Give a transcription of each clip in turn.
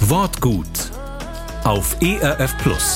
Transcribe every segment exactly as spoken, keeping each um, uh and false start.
Wortgut auf E R F Plus.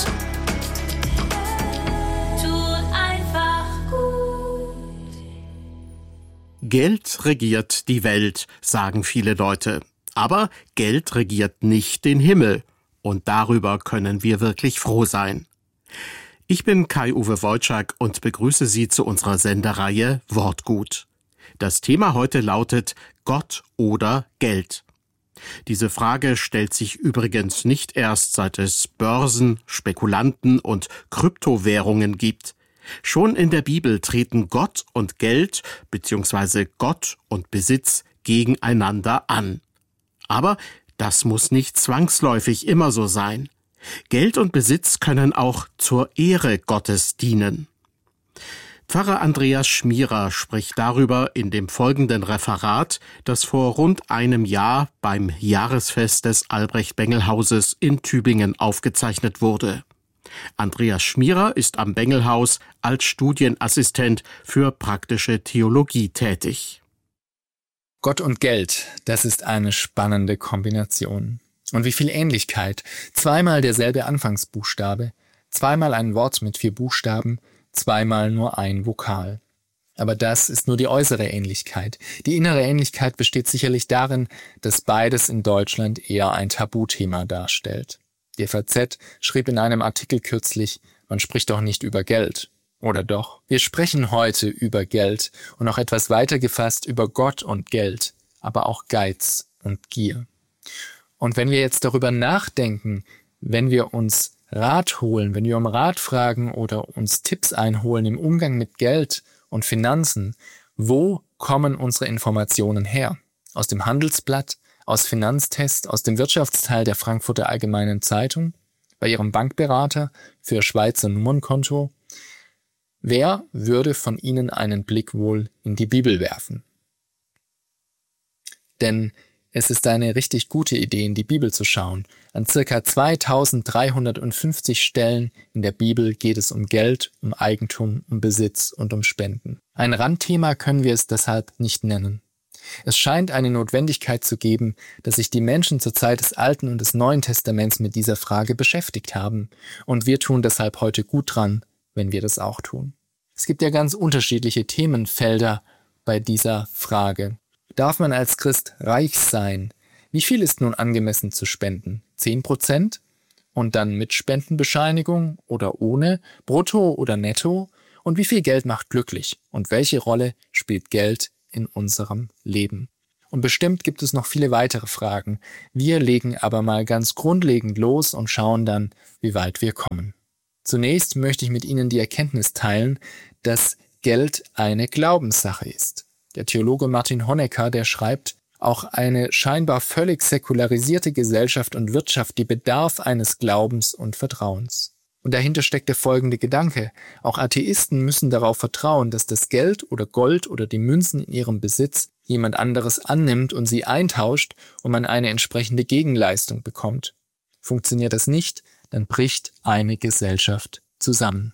Geld regiert die Welt, sagen viele Leute. Aber Geld regiert nicht den Himmel. Und darüber können wir wirklich froh sein. Ich bin Kai-Uwe Wojczak und begrüße Sie zu unserer Sendereihe Wortgut. Das Thema heute lautet Gott oder Geld. Diese Frage stellt sich übrigens nicht erst, seit es Börsen, Spekulanten und Kryptowährungen gibt. Schon in der Bibel treten Gott und Geld bzw. Gott und Besitz gegeneinander an. Aber das muss nicht zwangsläufig immer so sein. Geld und Besitz können auch zur Ehre Gottes dienen. Pfarrer Andreas Schmierer spricht darüber in dem folgenden Referat, das vor rund einem Jahr beim Jahresfest des Albrecht-Bengel-Hauses in Tübingen aufgezeichnet wurde. Andreas Schmierer ist am Bengelhaus als Studienassistent für praktische Theologie tätig. Gott und Geld, das ist eine spannende Kombination. Und wie viel Ähnlichkeit. Zweimal derselbe Anfangsbuchstabe, zweimal ein Wort mit vier Buchstaben, zweimal nur ein Vokal. Aber das ist nur die äußere Ähnlichkeit. Die innere Ähnlichkeit besteht sicherlich darin, dass beides in Deutschland eher ein Tabuthema darstellt. Die F A Z schrieb in einem Artikel kürzlich, man spricht doch nicht über Geld. Oder doch? Wir sprechen heute über Geld und noch etwas weiter gefasst über Gott und Geld, aber auch Geiz und Gier. Und wenn wir jetzt darüber nachdenken, wenn wir uns Rat holen, wenn wir um Rat fragen oder uns Tipps einholen im Umgang mit Geld und Finanzen, wo kommen unsere Informationen her? Aus dem Handelsblatt, aus Finanztest, aus dem Wirtschaftsteil der Frankfurter Allgemeinen Zeitung, bei Ihrem Bankberater für Ihr Schweizer Nummernkonto? Wer würde von Ihnen einen Blick wohl in die Bibel werfen? Denn es ist eine richtig gute Idee, in die Bibel zu schauen. An circa zweitausenddreihundertfünfzig Stellen in der Bibel geht es um Geld, um Eigentum, um Besitz und um Spenden. Ein Randthema können wir es deshalb nicht nennen. Es scheint eine Notwendigkeit zu geben, dass sich die Menschen zur Zeit des Alten und des Neuen Testaments mit dieser Frage beschäftigt haben. Und wir tun deshalb heute gut dran, wenn wir das auch tun. Es gibt ja ganz unterschiedliche Themenfelder bei dieser Frage. Darf man als Christ reich sein? Wie viel ist nun angemessen zu spenden? zehn Prozent? Und dann mit Spendenbescheinigung oder ohne? Brutto oder netto? Und wie viel Geld macht glücklich? Und welche Rolle spielt Geld in unserem Leben? Und bestimmt gibt es noch viele weitere Fragen. Wir legen aber mal ganz grundlegend los und schauen dann, wie weit wir kommen. Zunächst möchte ich mit Ihnen die Erkenntnis teilen, dass Geld eine Glaubenssache ist. Der Theologe Martin Honecker, der schreibt, auch eine scheinbar völlig säkularisierte Gesellschaft und Wirtschaft, die bedarf eines Glaubens und Vertrauens. Und dahinter steckt der folgende Gedanke: Auch Atheisten müssen darauf vertrauen, dass das Geld oder Gold oder die Münzen in ihrem Besitz jemand anderes annimmt und sie eintauscht und man eine entsprechende Gegenleistung bekommt. Funktioniert das nicht, dann bricht eine Gesellschaft zusammen.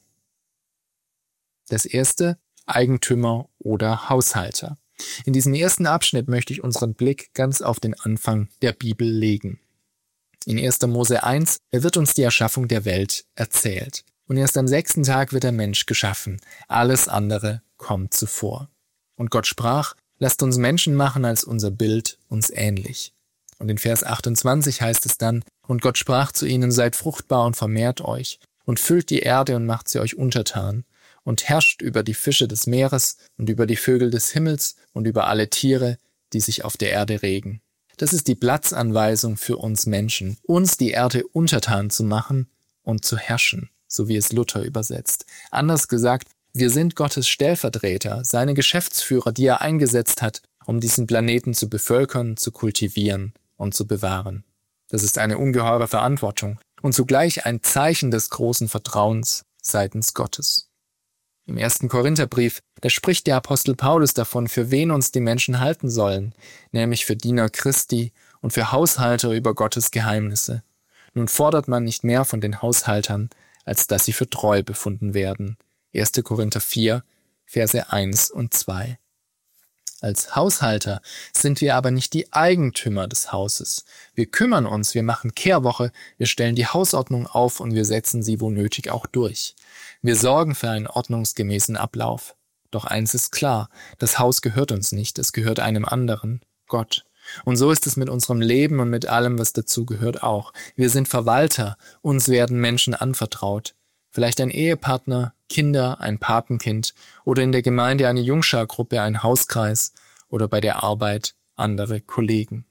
Das erste: Eigentümer oder Haushalter. In diesem ersten Abschnitt möchte ich unseren Blick ganz auf den Anfang der Bibel legen. In erster Mose eins wird uns die Erschaffung der Welt erzählt. Und erst am sechsten Tag wird der Mensch geschaffen. Alles andere kommt zuvor. Und Gott sprach: Lasst uns Menschen machen als unser Bild uns ähnlich. Und in Vers achtundzwanzig heißt es dann: Und Gott sprach zu ihnen: Seid fruchtbar und vermehrt euch und füllt die Erde und macht sie euch untertan und herrscht über die Fische des Meeres und über die Vögel des Himmels und über alle Tiere, die sich auf der Erde regen. Das ist die Platzanweisung für uns Menschen, uns die Erde untertan zu machen und zu herrschen, so wie es Luther übersetzt. Anders gesagt, wir sind Gottes Stellvertreter, seine Geschäftsführer, die er eingesetzt hat, um diesen Planeten zu bevölkern, zu kultivieren und zu bewahren. Das ist eine ungeheure Verantwortung und zugleich ein Zeichen des großen Vertrauens seitens Gottes. Im ersten Korintherbrief, da spricht der Apostel Paulus davon, für wen uns die Menschen halten sollen, nämlich für Diener Christi und für Haushalter über Gottes Geheimnisse. Nun fordert man nicht mehr von den Haushaltern, als dass sie für treu befunden werden. erster Korinther vier, Verse eins und zwei. Als Haushalter sind wir aber nicht die Eigentümer des Hauses. Wir kümmern uns, wir machen Kehrwoche, wir stellen die Hausordnung auf und wir setzen sie wo nötig auch durch. Wir sorgen für einen ordnungsgemäßen Ablauf. Doch eins ist klar, das Haus gehört uns nicht, es gehört einem anderen, Gott. Und so ist es mit unserem Leben und mit allem, was dazu gehört, auch. Wir sind Verwalter, uns werden Menschen anvertraut. Vielleicht ein Ehepartner, Kinder, ein Patenkind oder in der Gemeinde eine Jungschargruppe, ein Hauskreis oder bei der Arbeit andere Kollegen.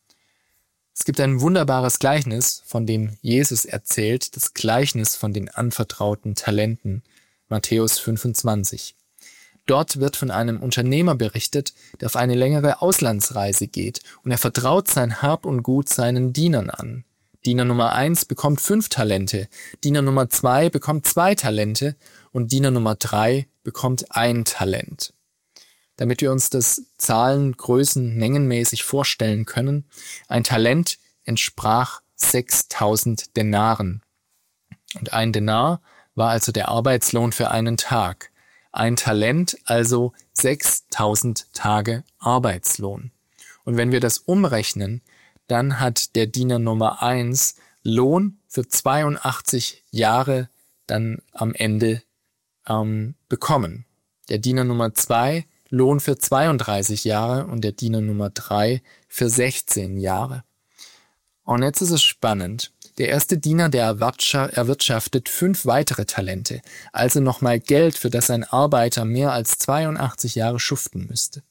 Es gibt ein wunderbares Gleichnis, von dem Jesus erzählt, das Gleichnis von den anvertrauten Talenten, Matthäus fünfundzwanzig. Dort wird von einem Unternehmer berichtet, der auf eine längere Auslandsreise geht und er vertraut sein Hab und Gut seinen Dienern an. Diener Nummer eins bekommt fünf Talente, Diener Nummer zwei bekommt zwei Talente und Diener Nummer drei bekommt ein Talent. Damit wir uns das Zahlen, Größen, mengenmäßig vorstellen können, ein Talent entsprach sechstausend Denaren. Und ein Denar war also der Arbeitslohn für einen Tag. Ein Talent, also sechstausend Tage Arbeitslohn. Und wenn wir das umrechnen, dann hat der Diener Nummer eins Lohn für zweiundachtzig Jahre dann am Ende ähm, bekommen. Der Diener Nummer zwei Lohn für zweiunddreißig Jahre und der Diener Nummer drei für sechzehn Jahre. Und jetzt ist es spannend. Der erste Diener, der erwirtschaftet fünf weitere Talente, also nochmal Geld, für das ein Arbeiter mehr als zweiundachtzig Jahre schuften müsste.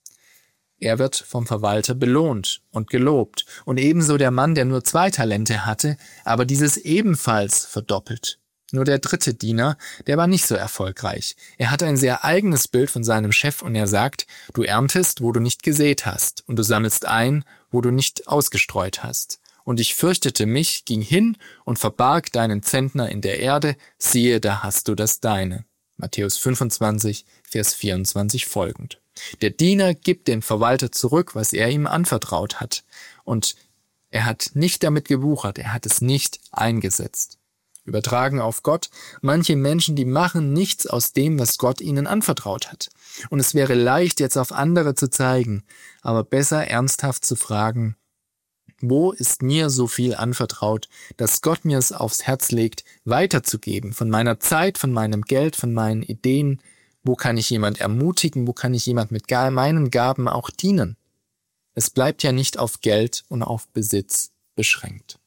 Er wird vom Verwalter belohnt und gelobt und ebenso der Mann, der nur zwei Talente hatte, aber dieses ebenfalls verdoppelt. Nur der dritte Diener, der war nicht so erfolgreich. Er hatte ein sehr eigenes Bild von seinem Chef und er sagt, du erntest, wo du nicht gesät hast und du sammelst ein, wo du nicht ausgestreut hast. Und ich fürchtete mich, ging hin und verbarg deinen Zentner in der Erde, siehe, da hast du das Deine. Matthäus fünfundzwanzig, Vers vierundzwanzig folgend. Der Diener gibt dem Verwalter zurück, was er ihm anvertraut hat. Und er hat nicht damit gewuchert, er hat es nicht eingesetzt. Übertragen auf Gott, manche Menschen, die machen nichts aus dem, was Gott ihnen anvertraut hat. Und es wäre leicht, jetzt auf andere zu zeigen, aber besser ernsthaft zu fragen, wo ist mir so viel anvertraut, dass Gott mir es aufs Herz legt, weiterzugeben, von meiner Zeit, von meinem Geld, von meinen Ideen? Wo kann ich jemand ermutigen? Wo kann ich jemand mit meinen Gaben auch dienen? Es bleibt ja nicht auf Geld und auf Besitz beschränkt.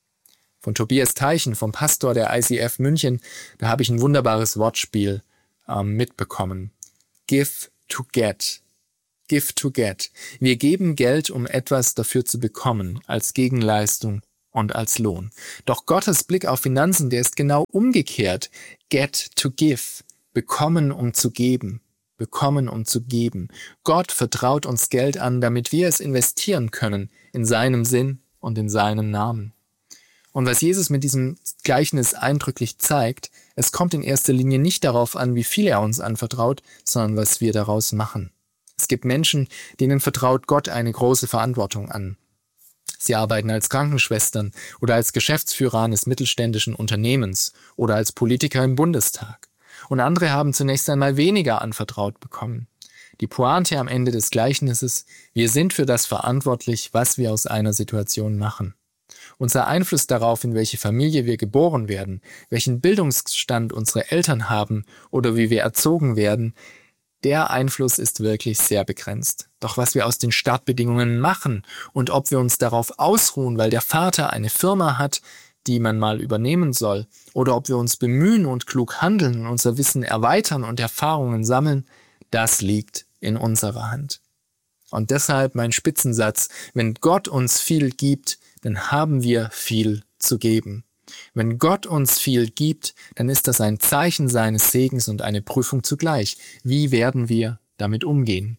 Von Tobias Teichen, vom Pastor der I C F München, da habe ich ein wunderbares Wortspiel ähm, mitbekommen. Give to get. Give to get. Wir geben Geld, um etwas dafür zu bekommen, als Gegenleistung und als Lohn. Doch Gottes Blick auf Finanzen, der ist genau umgekehrt. Get to give. Bekommen, um zu geben. Bekommen, um zu geben. Gott vertraut uns Geld an, damit wir es investieren können, in seinem Sinn und in seinem Namen. Und was Jesus mit diesem Gleichnis eindrücklich zeigt, es kommt in erster Linie nicht darauf an, wie viel er uns anvertraut, sondern was wir daraus machen. Es gibt Menschen, denen vertraut Gott eine große Verantwortung an. Sie arbeiten als Krankenschwestern oder als Geschäftsführer eines mittelständischen Unternehmens oder als Politiker im Bundestag. Und andere haben zunächst einmal weniger anvertraut bekommen. Die Pointe am Ende des Gleichnisses: Wir sind für das verantwortlich, was wir aus einer Situation machen. Unser Einfluss darauf, in welche Familie wir geboren werden, welchen Bildungsstand unsere Eltern haben oder wie wir erzogen werden, der Einfluss ist wirklich sehr begrenzt. Doch was wir aus den Startbedingungen machen und ob wir uns darauf ausruhen, weil der Vater eine Firma hat, die man mal übernehmen soll, oder ob wir uns bemühen und klug handeln und unser Wissen erweitern und Erfahrungen sammeln, das liegt in unserer Hand. Und deshalb mein Spitzensatz: Wenn Gott uns viel gibt, dann haben wir viel zu geben. Wenn Gott uns viel gibt, dann ist das ein Zeichen seines Segens und eine Prüfung zugleich. Wie werden wir damit umgehen?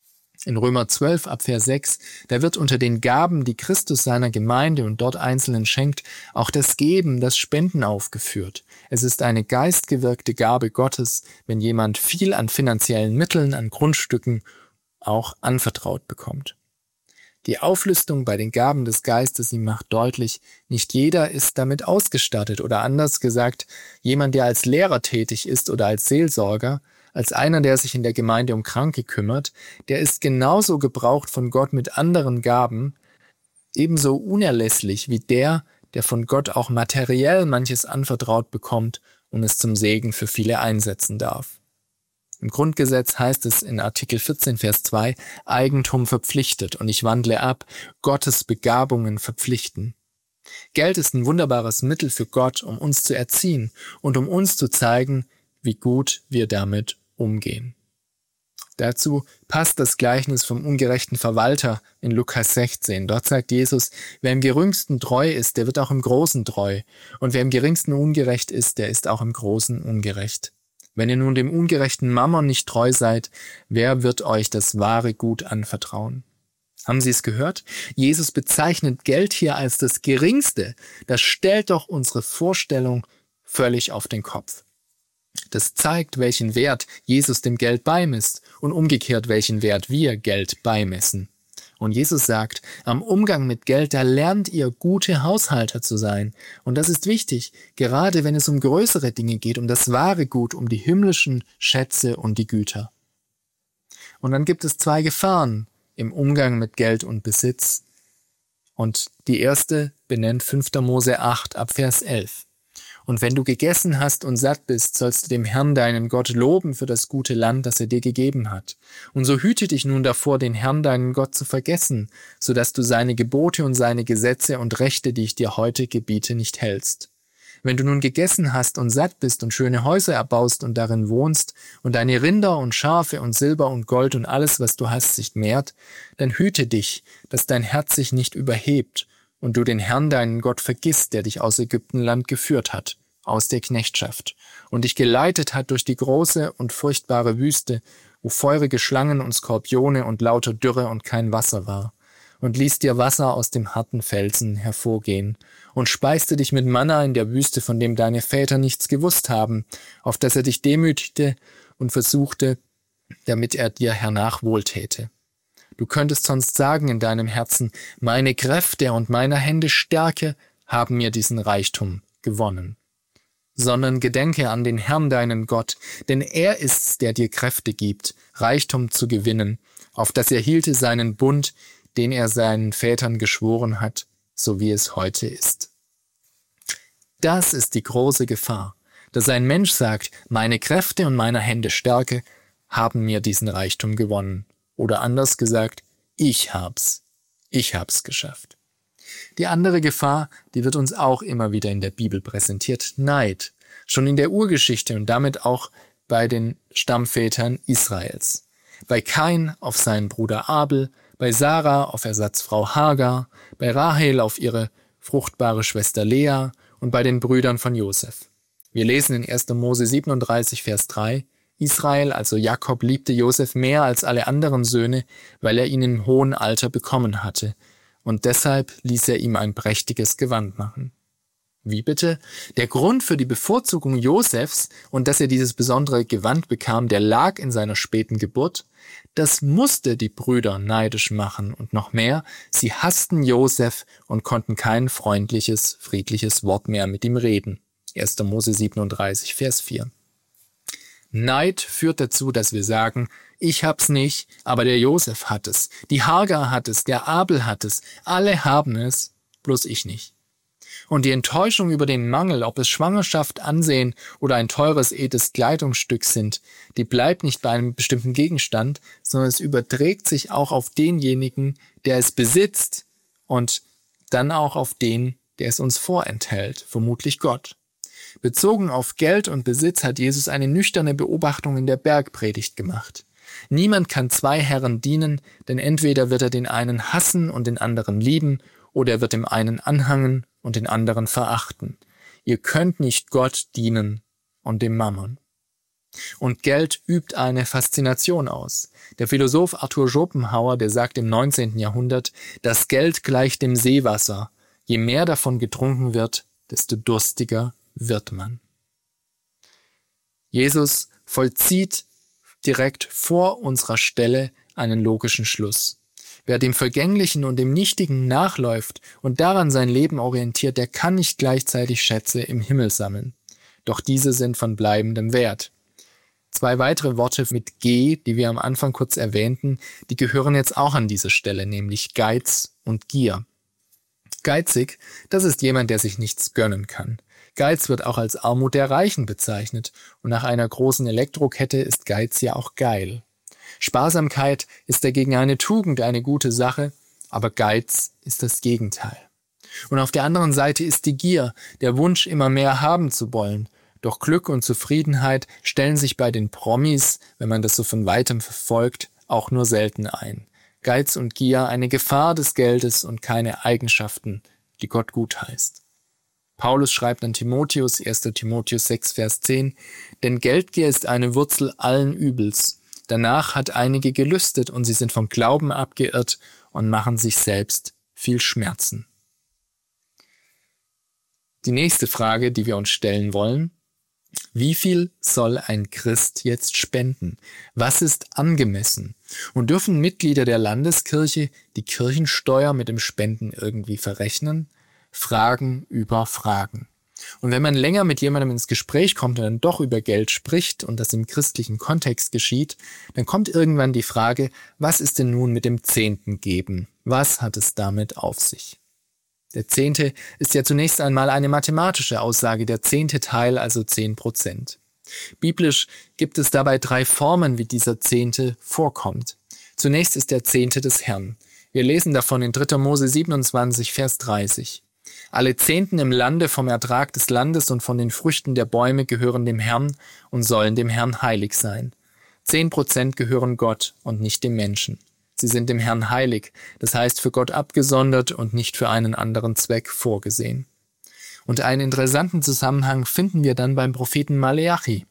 In Römer zwölf, ab Vers sechs, da wird unter den Gaben, die Christus seiner Gemeinde und dort Einzelnen schenkt, auch das Geben, das Spenden aufgeführt. Es ist eine geistgewirkte Gabe Gottes, wenn jemand viel an finanziellen Mitteln, an Grundstücken auch anvertraut bekommt. Die Auflistung bei den Gaben des Geistes, sie macht deutlich, nicht jeder ist damit ausgestattet, oder anders gesagt, jemand, der als Lehrer tätig ist oder als Seelsorger, als einer, der sich in der Gemeinde um Kranke kümmert, der ist genauso gebraucht von Gott mit anderen Gaben, ebenso unerlässlich wie der, der von Gott auch materiell manches anvertraut bekommt und es zum Segen für viele einsetzen darf. Im Grundgesetz heißt es in Artikel vierzehn, Vers zwei, Eigentum verpflichtet und ich wandle ab, Gottes Begabungen verpflichten. Geld ist ein wunderbares Mittel für Gott, um uns zu erziehen und um uns zu zeigen, wie gut wir damit umgehen. Dazu passt das Gleichnis vom ungerechten Verwalter in Lukas sechzehn. Dort sagt Jesus, wer im Geringsten treu ist, der wird auch im Großen treu. Und wer im Geringsten ungerecht ist, der ist auch im Großen ungerecht. Wenn ihr nun dem ungerechten Mammon nicht treu seid, wer wird euch das wahre Gut anvertrauen? Haben Sie es gehört? Jesus bezeichnet Geld hier als das Geringste. Das stellt doch unsere Vorstellung völlig auf den Kopf. Das zeigt, welchen Wert Jesus dem Geld beimisst und umgekehrt, welchen Wert wir Geld beimessen. Und Jesus sagt, am Umgang mit Geld, da lernt ihr, gute Haushalter zu sein. Und das ist wichtig, gerade wenn es um größere Dinge geht, um das wahre Gut, um die himmlischen Schätze und die Güter. Und dann gibt es zwei Gefahren im Umgang mit Geld und Besitz. Und die erste benennt fünfter Mose acht ab Vers elf. Und wenn du gegessen hast und satt bist, sollst du dem Herrn deinen Gott loben für das gute Land, das er dir gegeben hat. Und so hüte dich nun davor, den Herrn deinen Gott zu vergessen, so dass du seine Gebote und seine Gesetze und Rechte, die ich dir heute gebiete, nicht hältst. Wenn du nun gegessen hast und satt bist und schöne Häuser erbaust und darin wohnst und deine Rinder und Schafe und Silber und Gold und alles, was du hast, sich mehrt, dann hüte dich, dass dein Herz sich nicht überhebt und du den Herrn deinen Gott vergisst, der dich aus Ägyptenland geführt hat, aus der Knechtschaft, und dich geleitet hat durch die große und furchtbare Wüste, wo feurige Schlangen und Skorpione und lauter Dürre und kein Wasser war, und ließ dir Wasser aus dem harten Felsen hervorgehen, und speiste dich mit Manna in der Wüste, von dem deine Väter nichts gewusst haben, auf dass er dich demütigte und versuchte, damit er dir hernach wohltäte. Du könntest sonst sagen in deinem Herzen, meine Kräfte und meiner Hände Stärke haben mir diesen Reichtum gewonnen. Sondern gedenke an den Herrn deinen Gott, denn er ist's, der dir Kräfte gibt, Reichtum zu gewinnen, auf dass er hielte seinen Bund, den er seinen Vätern geschworen hat, so wie es heute ist. Das ist die große Gefahr, dass ein Mensch sagt, meine Kräfte und meiner Hände Stärke haben mir diesen Reichtum gewonnen. Oder anders gesagt, ich hab's, ich hab's geschafft. Die andere Gefahr, die wird uns auch immer wieder in der Bibel präsentiert, Neid. Schon in der Urgeschichte und damit auch bei den Stammvätern Israels. Bei Kain auf seinen Bruder Abel, bei Sarah auf Ersatzfrau Hagar, bei Rahel auf ihre fruchtbare Schwester Lea und bei den Brüdern von Josef. Wir lesen in erster Mose siebenunddreißig, Vers drei, Israel, also Jakob, liebte Josef mehr als alle anderen Söhne, weil er ihn im hohen Alter bekommen hatte, und deshalb ließ er ihm ein prächtiges Gewand machen. Wie bitte? Der Grund für die Bevorzugung Josefs und dass er dieses besondere Gewand bekam, der lag in seiner späten Geburt. Das musste die Brüder neidisch machen und noch mehr, sie hassten Josef und konnten kein freundliches, friedliches Wort mehr mit ihm reden. erster Mose siebenunddreißig, Vers vier. Neid führt dazu, dass wir sagen, ich hab's nicht, aber der Josef hat es, die Hagar hat es, der Abel hat es, alle haben es, bloß ich nicht. Und die Enttäuschung über den Mangel, ob es Schwangerschaft, Ansehen oder ein teures, edles Kleidungsstück sind, die bleibt nicht bei einem bestimmten Gegenstand, sondern es überträgt sich auch auf denjenigen, der es besitzt und dann auch auf den, der es uns vorenthält, vermutlich Gott. Bezogen auf Geld und Besitz hat Jesus eine nüchterne Beobachtung in der Bergpredigt gemacht. Niemand kann zwei Herren dienen, denn entweder wird er den einen hassen und den anderen lieben, oder er wird dem einen anhangen und den anderen verachten. Ihr könnt nicht Gott dienen und dem Mammon. Und Geld übt eine Faszination aus. Der Philosoph Arthur Schopenhauer, der sagt im neunzehnten Jahrhundert, das Geld gleicht dem Seewasser. Je mehr davon getrunken wird, desto durstiger wird man. Jesus vollzieht direkt vor unserer Stelle einen logischen Schluss. Wer dem Vergänglichen und dem Nichtigen nachläuft und daran sein Leben orientiert, der kann nicht gleichzeitig Schätze im Himmel sammeln. Doch diese sind von bleibendem Wert. Zwei weitere Worte mit G, die wir am Anfang kurz erwähnten, die gehören jetzt auch an diese Stelle, nämlich Geiz und Gier. Geizig, das ist jemand, der sich nichts gönnen kann. Geiz wird auch als Armut der Reichen bezeichnet und nach einer großen Elektrokette ist Geiz ja auch geil. Sparsamkeit ist dagegen eine Tugend, eine gute Sache, aber Geiz ist das Gegenteil. Und auf der anderen Seite ist die Gier, der Wunsch, immer mehr haben zu wollen. Doch Glück und Zufriedenheit stellen sich bei den Promis, wenn man das so von weitem verfolgt, auch nur selten ein. Geiz und Gier eine Gefahr des Geldes und keine Eigenschaften, die Gott gutheißt. Paulus schreibt an Timotheus, erster Timotheus sechs, Vers zehn, denn Geldgier ist eine Wurzel allen Übels. Danach hat einige gelüstet und sie sind vom Glauben abgeirrt und machen sich selbst viel Schmerzen. Die nächste Frage, die wir uns stellen wollen: Wie viel soll ein Christ jetzt spenden? Was ist angemessen? Und dürfen Mitglieder der Landeskirche die Kirchensteuer mit dem Spenden irgendwie verrechnen? Fragen über Fragen. Und wenn man länger mit jemandem ins Gespräch kommt und dann doch über Geld spricht und das im christlichen Kontext geschieht, dann kommt irgendwann die Frage, was ist denn nun mit dem Zehnten geben? Was hat es damit auf sich? Der Zehnte ist ja zunächst einmal eine mathematische Aussage, der zehnte Teil, also zehn Prozent. Biblisch gibt es dabei drei Formen, wie dieser Zehnte vorkommt. Zunächst ist der Zehnte des Herrn. Wir lesen davon in dritter Mose siebenundzwanzig, Vers dreißig. Alle Zehnten im Lande vom Ertrag des Landes und von den Früchten der Bäume gehören dem Herrn und sollen dem Herrn heilig sein. Zehn Prozent gehören Gott und nicht dem Menschen. Sie sind dem Herrn heilig, das heißt für Gott abgesondert und nicht für einen anderen Zweck vorgesehen. Und einen interessanten Zusammenhang finden wir dann beim Propheten Maleachi.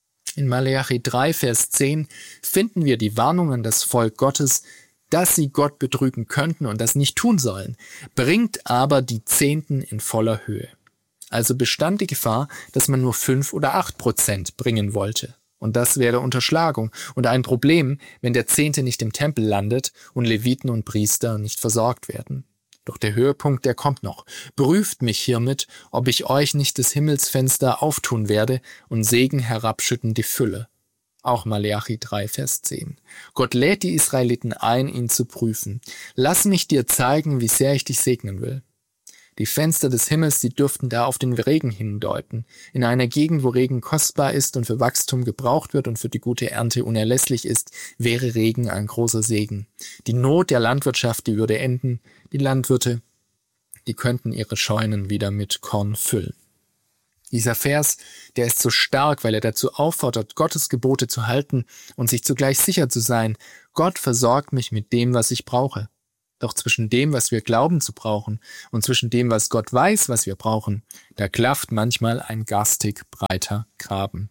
In Maleachi drei, Vers zehn finden wir die Warnung an das Volk Gottes, dass sie Gott betrügen könnten und das nicht tun sollen, bringt aber die Zehnten in voller Höhe. Also bestand die Gefahr, dass man nur fünf oder acht Prozent bringen wollte. Und das wäre Unterschlagung und ein Problem, wenn der Zehnte nicht im Tempel landet und Leviten und Priester nicht versorgt werden. Doch der Höhepunkt, der kommt noch. Prüft mich hiermit, ob ich euch nicht des Himmelsfenster auftun werde und Segen herabschütten die Fülle. Auch Maleachi drei, Vers zehn. Gott lädt die Israeliten ein, ihn zu prüfen. Lass mich dir zeigen, wie sehr ich dich segnen will. Die Fenster des Himmels, die dürften da auf den Regen hindeuten. In einer Gegend, wo Regen kostbar ist und für Wachstum gebraucht wird und für die gute Ernte unerlässlich ist, wäre Regen ein großer Segen. Die Not der Landwirtschaft, die würde enden. Die Landwirte, die könnten ihre Scheunen wieder mit Korn füllen. Dieser Vers, der ist so stark, weil er dazu auffordert, Gottes Gebote zu halten und sich zugleich sicher zu sein, Gott versorgt mich mit dem, was ich brauche. Doch zwischen dem, was wir glauben zu brauchen, und zwischen dem, was Gott weiß, was wir brauchen, da klafft manchmal ein garstig breiter Graben.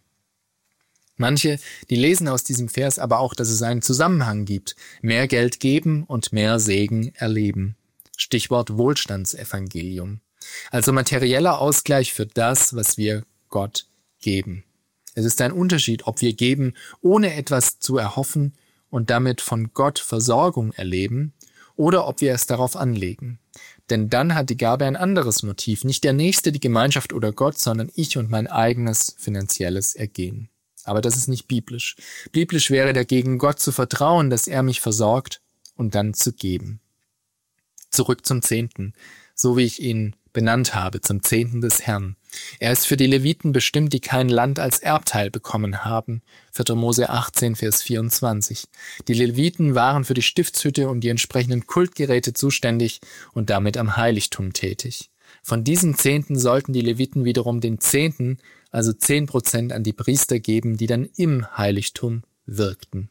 Manche, die lesen aus diesem Vers aber auch, dass es einen Zusammenhang gibt. Mehr Geld geben und mehr Segen erleben. Stichwort Wohlstandsevangelium. Also materieller Ausgleich für das, was wir Gott geben. Es ist ein Unterschied, ob wir geben, ohne etwas zu erhoffen und damit von Gott Versorgung erleben, oder ob wir es darauf anlegen. Denn dann hat die Gabe ein anderes Motiv, nicht der Nächste, die Gemeinschaft oder Gott, sondern ich und mein eigenes finanzielles Ergehen. Aber das ist nicht biblisch. Biblisch wäre dagegen, Gott zu vertrauen, dass er mich versorgt und dann zu geben. Zurück zum Zehnten, so wie ich ihn benannt habe, zum Zehnten des Herrn. Er ist für die Leviten bestimmt, die kein Land als Erbteil bekommen haben. vierter Mose achtzehn, Vers vierundzwanzig. Die Leviten waren für die Stiftshütte und die entsprechenden Kultgeräte zuständig und damit am Heiligtum tätig. Von diesen Zehnten sollten die Leviten wiederum den Zehnten, also zehn Prozent, an die Priester geben, die dann im Heiligtum wirkten.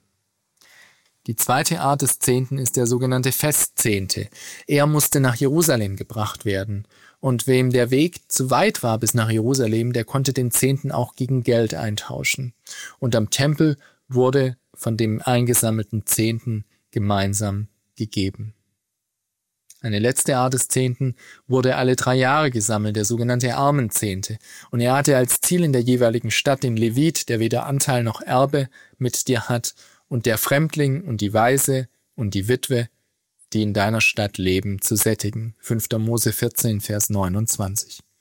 Die zweite Art des Zehnten ist der sogenannte Festzehnte. Er musste nach Jerusalem gebracht werden. Und wem der Weg zu weit war bis nach Jerusalem, der konnte den Zehnten auch gegen Geld eintauschen. Und am Tempel wurde von dem eingesammelten Zehnten gemeinsam gegeben. Eine letzte Art des Zehnten wurde alle drei Jahre gesammelt, der sogenannte Armenzehnte. Und er hatte als Ziel in der jeweiligen Stadt den Levit, der weder Anteil noch Erbe mit dir hat, und der Fremdling und die Waise und die Witwe, die in deiner Stadt leben, zu sättigen. fünfter Mose vierzehn, Vers neunundzwanzig. Für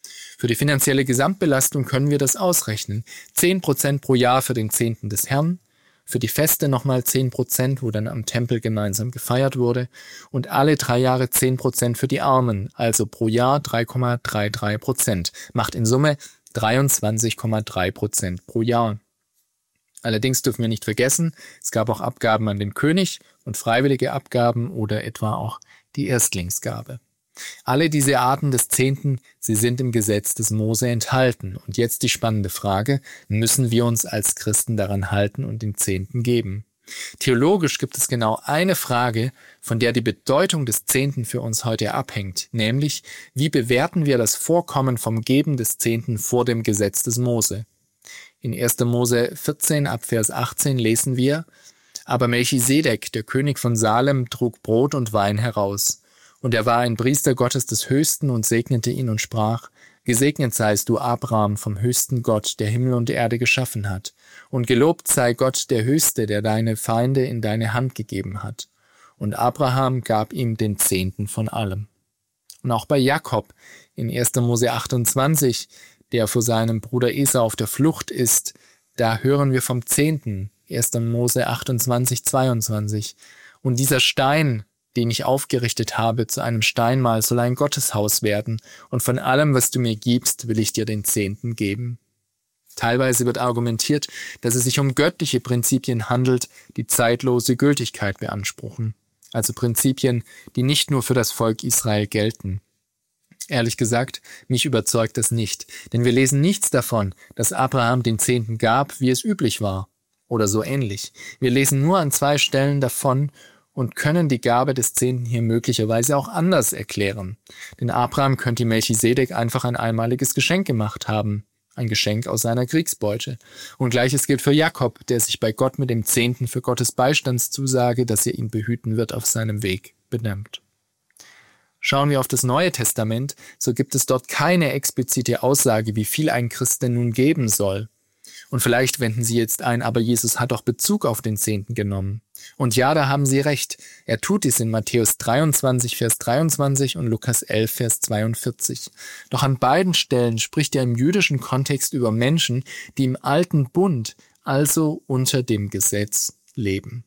Für die finanzielle Gesamtbelastung können wir das ausrechnen. zehn Prozent pro Jahr für den Zehnten des Herrn, für die Feste nochmal zehn Prozent, wo dann am Tempel gemeinsam gefeiert wurde, und alle drei Jahre zehn Prozent für die Armen, also pro Jahr drei Komma dreiunddreißig Prozent, macht in Summe dreiundzwanzig Komma drei Prozent pro Jahr. Allerdings dürfen wir nicht vergessen, es gab auch Abgaben an den König und freiwillige Abgaben oder etwa auch die Erstlingsgabe. Alle diese Arten des Zehnten, sie sind im Gesetz des Mose enthalten. Und jetzt die spannende Frage, müssen wir uns als Christen daran halten und den Zehnten geben? Theologisch gibt es genau eine Frage, von der die Bedeutung des Zehnten für uns heute abhängt, nämlich, wie bewerten wir das Vorkommen vom Geben des Zehnten vor dem Gesetz des Mose? In erster Mose vierzehn ab Vers achtzehn lesen wir, aber Melchisedek, der König von Salem, trug Brot und Wein heraus. Und er war ein Priester Gottes des Höchsten und segnete ihn und sprach, Gesegnet seist du, Abraham, vom höchsten Gott, der Himmel und Erde geschaffen hat. Und gelobt sei Gott der Höchste, der deine Feinde in deine Hand gegeben hat. Und Abraham gab ihm den Zehnten von allem. Und auch bei Jakob in erster Mose achtundzwanzig, der vor seinem Bruder Esau auf der Flucht ist, da hören wir vom Zehnten, erster Mose achtundzwanzig, zweiundzwanzig. Und dieser Stein, den ich aufgerichtet habe zu einem Steinmal, soll ein Gotteshaus werden, und von allem, was du mir gibst, will ich dir den Zehnten geben. Teilweise wird argumentiert, dass es sich um göttliche Prinzipien handelt, die zeitlose Gültigkeit beanspruchen, also Prinzipien, die nicht nur für das Volk Israel gelten. Ehrlich gesagt, mich überzeugt das nicht, denn wir lesen nichts davon, dass Abraham den Zehnten gab, wie es üblich war, oder so ähnlich. Wir lesen nur an zwei Stellen davon, und können die Gabe des Zehnten hier möglicherweise auch anders erklären. Denn Abraham könnte Melchisedek einfach ein einmaliges Geschenk gemacht haben, ein Geschenk aus seiner Kriegsbeute. Und Gleiches gilt für Jakob, der sich bei Gott mit dem Zehnten für Gottes Beistandszusage, dass er ihn behüten wird, auf seinem Weg benimmt. Schauen wir auf das Neue Testament, so gibt es dort keine explizite Aussage, wie viel ein Christ denn nun geben soll. Und vielleicht wenden Sie jetzt ein, aber Jesus hat doch Bezug auf den Zehnten genommen. Und ja, da haben Sie recht. Er tut dies in Matthäus dreiundzwanzig, Vers dreiundzwanzig und Lukas elf, Vers zweiundvierzig. Doch an beiden Stellen spricht er im jüdischen Kontext über Menschen, die im alten Bund, also unter dem Gesetz, leben.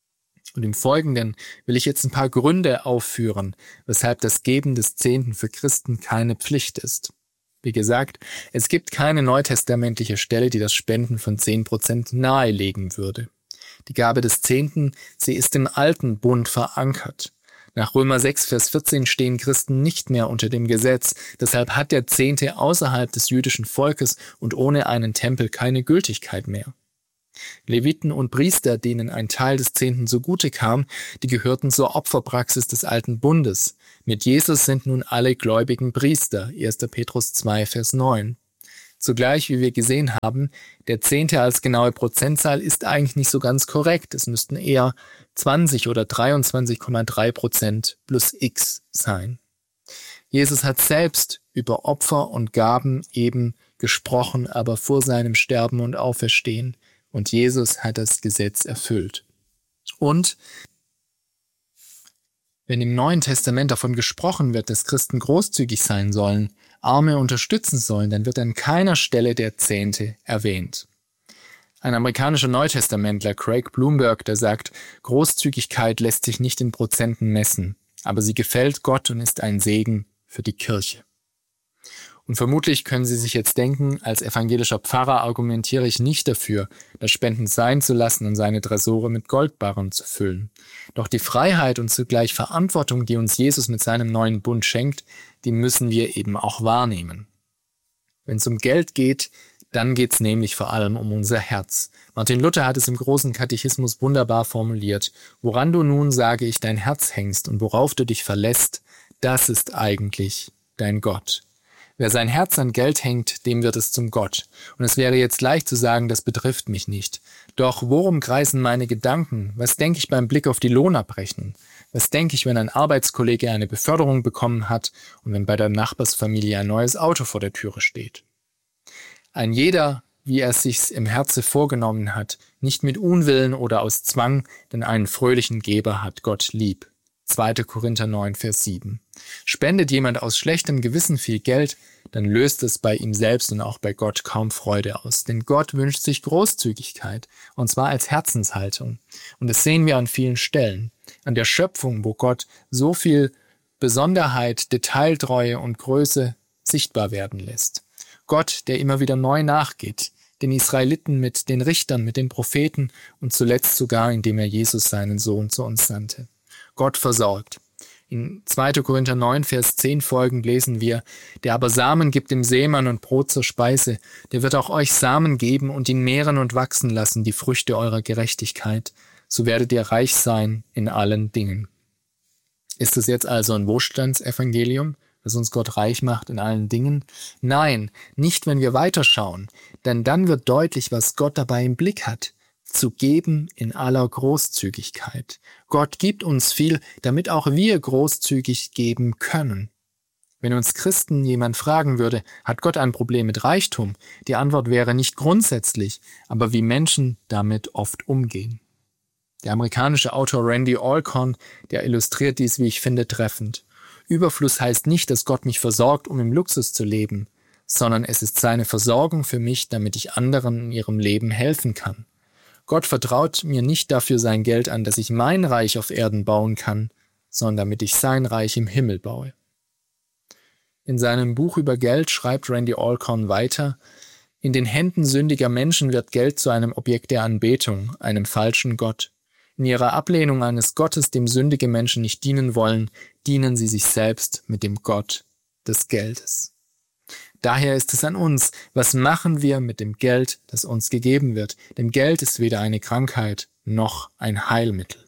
Und im Folgenden will ich jetzt ein paar Gründe aufführen, weshalb das Geben des Zehnten für Christen keine Pflicht ist. Wie gesagt, es gibt keine neutestamentliche Stelle, die das Spenden von zehn Prozent nahelegen würde. Die Gabe des Zehnten, sie ist im alten Bund verankert. Nach Römer sechs, Vers vierzehn stehen Christen nicht mehr unter dem Gesetz, deshalb hat der Zehnte außerhalb des jüdischen Volkes und ohne einen Tempel keine Gültigkeit mehr. Leviten und Priester, denen ein Teil des Zehnten zugute kam, die gehörten zur Opferpraxis des alten Bundes. Mit Jesus sind nun alle gläubigen Priester, erster Petrus zwei, Vers neun. Zugleich, wie wir gesehen haben, der Zehnte als genaue Prozentzahl ist eigentlich nicht so ganz korrekt. Es müssten eher zwanzig oder dreiundzwanzig Komma drei Prozent plus X sein. Jesus hat selbst über Opfer und Gaben eben gesprochen, aber vor seinem Sterben und Auferstehen. Und Jesus hat das Gesetz erfüllt. Und wenn im Neuen Testament davon gesprochen wird, dass Christen großzügig sein sollen, Arme unterstützen sollen, dann wird an keiner Stelle der Zehnte erwähnt. Ein amerikanischer Neutestamentler, Craig Bloomberg, der sagt, Großzügigkeit lässt sich nicht in Prozenten messen, aber sie gefällt Gott und ist ein Segen für die Kirche. Und vermutlich können Sie sich jetzt denken, als evangelischer Pfarrer argumentiere ich nicht dafür, das Spenden sein zu lassen und seine Tresore mit Goldbarren zu füllen. Doch die Freiheit und zugleich Verantwortung, die uns Jesus mit seinem neuen Bund schenkt, die müssen wir eben auch wahrnehmen. Wenn es um Geld geht, dann geht es nämlich vor allem um unser Herz. Martin Luther hat es im großen Katechismus wunderbar formuliert. Woran du nun, sage ich, dein Herz hängst und worauf du dich verlässt, das ist eigentlich dein Gott. Wer sein Herz an Geld hängt, dem wird es zum Gott. Und es wäre jetzt leicht zu sagen, das betrifft mich nicht. Doch worum kreisen meine Gedanken? Was denke ich beim Blick auf die Lohnabrechnung? Was denke ich, wenn ein Arbeitskollege eine Beförderung bekommen hat und wenn bei der Nachbarsfamilie ein neues Auto vor der Türe steht? Ein jeder, wie er es sich im Herzen vorgenommen hat, nicht mit Unwillen oder aus Zwang, denn einen fröhlichen Geber hat Gott lieb. zweiter Korinther neun, Vers sieben. Spendet jemand aus schlechtem Gewissen viel Geld, dann löst es bei ihm selbst und auch bei Gott kaum Freude aus. Denn Gott wünscht sich Großzügigkeit, und zwar als Herzenshaltung. Und das sehen wir an vielen Stellen. An der Schöpfung, wo Gott so viel Besonderheit, Detailtreue und Größe sichtbar werden lässt. Gott, der immer wieder neu nachgeht, den Israeliten mit den Richtern, mit den Propheten und zuletzt sogar, indem er Jesus, seinen Sohn, zu uns sandte. Gott versorgt. In zweiter Korinther neun, Vers zehn folgend lesen wir, der aber Samen gibt dem Sämann und Brot zur Speise, der wird auch euch Samen geben und ihn mehren und wachsen lassen, die Früchte eurer Gerechtigkeit. So werdet ihr reich sein in allen Dingen. Ist es jetzt also ein Wohlstandsevangelium, dass uns Gott reich macht in allen Dingen? Nein, nicht wenn wir weiterschauen, denn dann wird deutlich, was Gott dabei im Blick hat. Zu geben in aller Großzügigkeit. Gott gibt uns viel, damit auch wir großzügig geben können. Wenn uns Christen jemand fragen würde, hat Gott ein Problem mit Reichtum? Die Antwort wäre nicht grundsätzlich, aber wie Menschen damit oft umgehen. Der amerikanische Autor Randy Alcorn, der illustriert dies, wie ich finde, treffend. Überfluss heißt nicht, dass Gott mich versorgt, um im Luxus zu leben, sondern es ist seine Versorgung für mich, damit ich anderen in ihrem Leben helfen kann. Gott vertraut mir nicht dafür sein Geld an, dass ich mein Reich auf Erden bauen kann, sondern damit ich sein Reich im Himmel baue. In seinem Buch über Geld schreibt Randy Alcorn weiter, in den Händen sündiger Menschen wird Geld zu einem Objekt der Anbetung, einem falschen Gott. In ihrer Ablehnung eines Gottes, dem sündige Menschen nicht dienen wollen, dienen sie sich selbst mit dem Gott des Geldes. Daher ist es an uns, was machen wir mit dem Geld, das uns gegeben wird? Denn Geld ist weder eine Krankheit noch ein Heilmittel.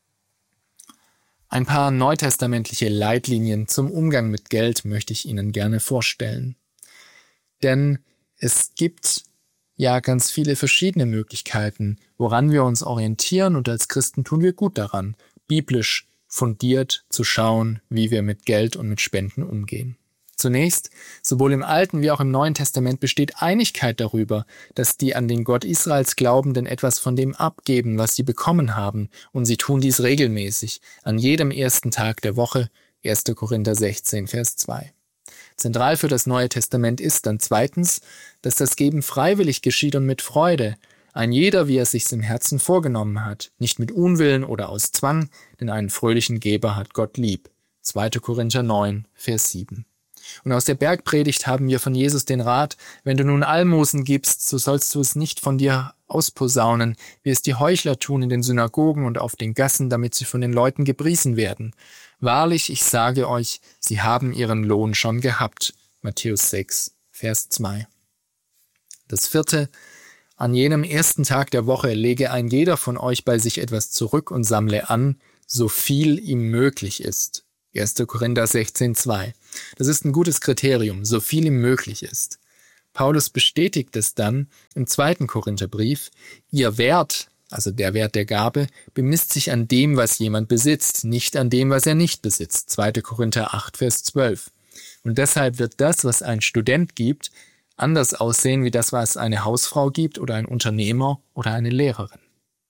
Ein paar neutestamentliche Leitlinien zum Umgang mit Geld möchte ich Ihnen gerne vorstellen. Denn es gibt ja ganz viele verschiedene Möglichkeiten, woran wir uns orientieren, und als Christen tun wir gut daran, biblisch fundiert zu schauen, wie wir mit Geld und mit Spenden umgehen. Zunächst, sowohl im Alten wie auch im Neuen Testament besteht Einigkeit darüber, dass die an den Gott Israels Glaubenden etwas von dem abgeben, was sie bekommen haben, und sie tun dies regelmäßig, an jedem ersten Tag der Woche, erster Korinther sechzehn, Vers zwei. Zentral für das Neue Testament ist dann zweitens, dass das Geben freiwillig geschieht und mit Freude, ein jeder, wie er sich's im Herzen vorgenommen hat, nicht mit Unwillen oder aus Zwang, denn einen fröhlichen Geber hat Gott lieb. zweiter Korinther neun, Vers sieben. Und aus der Bergpredigt haben wir von Jesus den Rat, wenn du nun Almosen gibst, so sollst du es nicht von dir ausposaunen, wie es die Heuchler tun in den Synagogen und auf den Gassen, damit sie von den Leuten gepriesen werden. Wahrlich, ich sage euch, sie haben ihren Lohn schon gehabt. Matthäus sechs, Vers zwei. Das vierte, an jenem ersten Tag der Woche lege ein jeder von euch bei sich etwas zurück und sammle an, so viel ihm möglich ist. erster Korinther sechzehn, zwei. Das ist ein gutes Kriterium, so viel ihm möglich ist. Paulus bestätigt es dann im zweiten Korintherbrief, ihr Wert, also der Wert der Gabe, bemisst sich an dem, was jemand besitzt, nicht an dem, was er nicht besitzt. zweiter Korinther acht, Vers zwölf. Und deshalb wird das, was ein Student gibt, anders aussehen wie das, was eine Hausfrau gibt oder ein Unternehmer oder eine Lehrerin.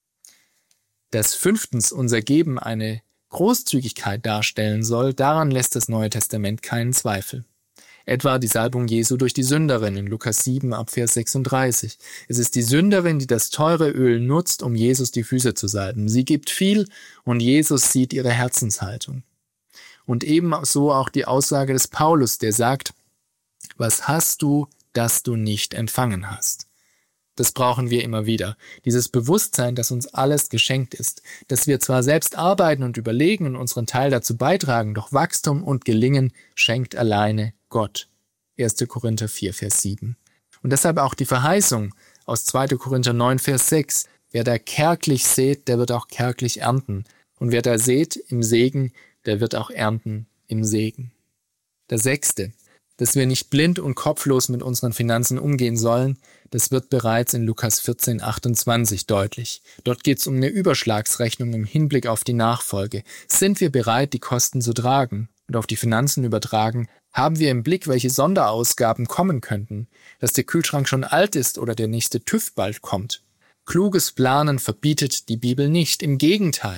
Dass fünftens unser Geben eine Großzügigkeit darstellen soll, daran lässt das Neue Testament keinen Zweifel. Etwa die Salbung Jesu durch die Sünderin in Lukas sieben, ab Vers sechsunddreißig. Es ist die Sünderin, die das teure Öl nutzt, um Jesus die Füße zu salben. Sie gibt viel und Jesus sieht ihre Herzenshaltung. Und ebenso auch die Aussage des Paulus, der sagt, was hast du, das du nicht empfangen hast? Das brauchen wir immer wieder. Dieses Bewusstsein, dass uns alles geschenkt ist. Dass wir zwar selbst arbeiten und überlegen und unseren Teil dazu beitragen, doch Wachstum und Gelingen schenkt alleine Gott. erster Korinther vier, Vers sieben. Und deshalb auch die Verheißung aus zweiter Korinther neun, Vers sechs. Wer da kärglich sät, der wird auch kärglich ernten. Und wer da sät im Segen, der wird auch ernten im Segen. Der sechste, dass wir nicht blind und kopflos mit unseren Finanzen umgehen sollen, das wird bereits in Lukas vierzehn, achtundzwanzig deutlich. Dort geht es um eine Überschlagsrechnung im Hinblick auf die Nachfolge. Sind wir bereit, die Kosten zu tragen und auf die Finanzen übertragen? Haben wir im Blick, welche Sonderausgaben kommen könnten? Dass der Kühlschrank schon alt ist oder der nächste TÜV bald kommt? Kluges Planen verbietet die Bibel nicht. Im Gegenteil.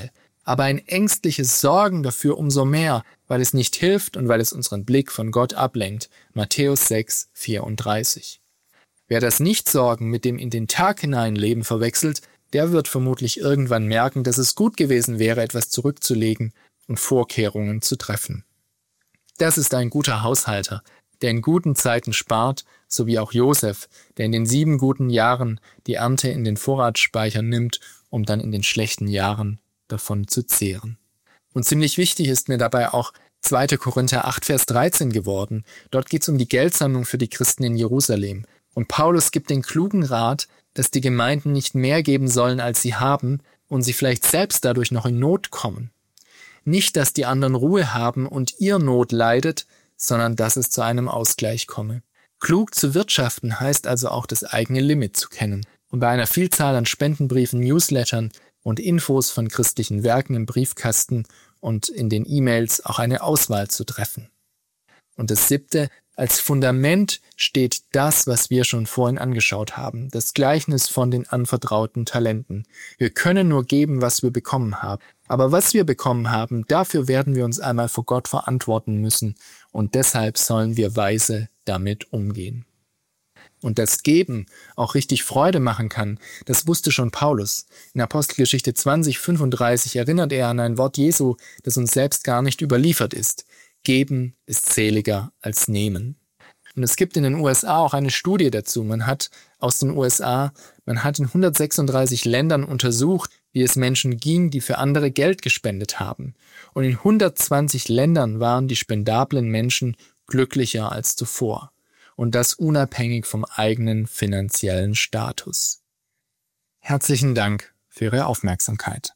aber ein ängstliches Sorgen dafür umso mehr, weil es nicht hilft und weil es unseren Blick von Gott ablenkt. Matthäus sechs, vierunddreißig. Wer das Nichtsorgen mit dem in den Tag hinein Leben verwechselt, der wird vermutlich irgendwann merken, dass es gut gewesen wäre, etwas zurückzulegen und Vorkehrungen zu treffen. Das ist ein guter Haushalter, der in guten Zeiten spart, so wie auch Josef, der in den sieben guten Jahren die Ernte in den Vorratsspeicher nimmt, um dann in den schlechten Jahren davon zu zehren. Und ziemlich wichtig ist mir dabei auch zweiter Korinther acht, Vers dreizehn geworden. Dort geht es um die Geldsammlung für die Christen in Jerusalem. Und Paulus gibt den klugen Rat, dass die Gemeinden nicht mehr geben sollen, als sie haben, und sie vielleicht selbst dadurch noch in Not kommen. Nicht, dass die anderen Ruhe haben und ihr Not leidet, sondern dass es zu einem Ausgleich komme. Klug zu wirtschaften heißt also auch das eigene Limit zu kennen und bei einer Vielzahl an Spendenbriefen, Newslettern und Infos von christlichen Werken im Briefkasten und in den E-Mails auch eine Auswahl zu treffen. Und das siebte, als Fundament steht das, was wir schon vorhin angeschaut haben, das Gleichnis von den anvertrauten Talenten. Wir können nur geben, was wir bekommen haben. Aber was wir bekommen haben, dafür werden wir uns einmal vor Gott verantworten müssen und deshalb sollen wir weise damit umgehen. Und das Geben auch richtig Freude machen kann, das wusste schon Paulus. In Apostelgeschichte zwanzig, fünfunddreißig erinnert er an ein Wort Jesu, das uns selbst gar nicht überliefert ist. Geben ist seliger als nehmen. Und es gibt in den U S A auch eine Studie dazu. Man hat aus den U S A, man hat in hundertsechsunddreißig Ländern untersucht, wie es Menschen ging, die für andere Geld gespendet haben. Und in hundertzwanzig Ländern waren die spendablen Menschen glücklicher als zuvor. Und das unabhängig vom eigenen finanziellen Status. Herzlichen Dank für Ihre Aufmerksamkeit.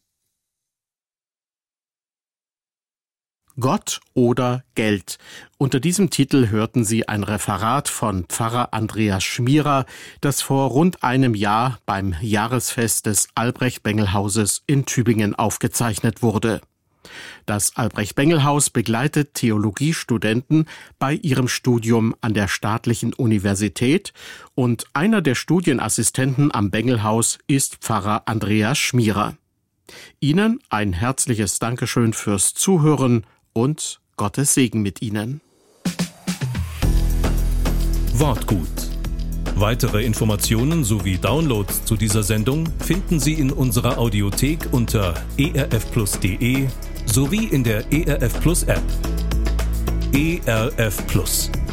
Gott oder Geld. Unter diesem Titel hörten Sie ein Referat von Pfarrer Andreas Schmierer, das vor rund einem Jahr beim Jahresfest des Albrecht-Bengel-Hauses in Tübingen aufgezeichnet wurde. Das Albrecht-Bengel-Haus begleitet Theologiestudenten bei ihrem Studium an der Staatlichen Universität und einer der Studienassistenten am Bengel-Haus ist Pfarrer Andreas Schmierer. Ihnen ein herzliches Dankeschön fürs Zuhören und Gottes Segen mit Ihnen. Wortgut. Weitere Informationen sowie Downloads zu dieser Sendung finden Sie in unserer Audiothek unter e r f plus punkt d e sowie in der E R F Plus App. E R F Plus.